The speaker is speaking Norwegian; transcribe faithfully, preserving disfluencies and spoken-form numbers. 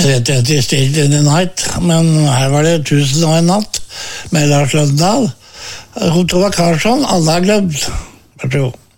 tre tretti Stilt in the Night, men her var det Tusen og en natt med Lars Løndal. Tova Karlsson, alle har glemt. Vær så god.